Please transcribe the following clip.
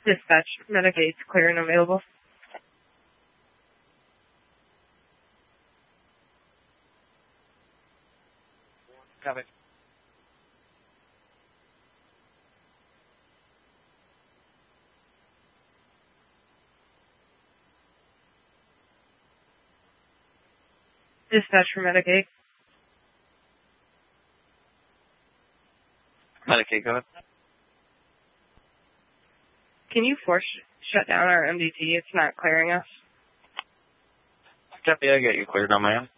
Dispatch, Medicaid's clear and available. Copy. Dispatch for Medicaid. Medicaid, go ahead. Can you force shut down our MDT? It's not clearing us. Copy, I got you cleared on my end.